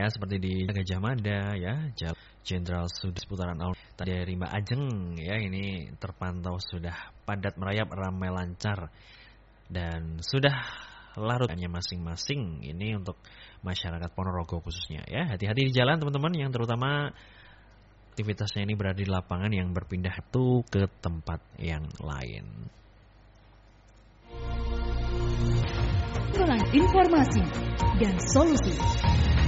ya, seperti di Gajah Mada ya, Jalan Jenderal Sudirman seputaran Alun dari Mbak Ajeng ya, ini terpantau sudah padat merayap, ramai lancar dan sudah larutnya masing-masing ini untuk masyarakat Ponorogo khususnya ya. Hati-hati di jalan teman-teman, yang terutama aktivitasnya ini berada di lapangan yang berpindah itu ke tempat yang lain. Informasi dan solusi.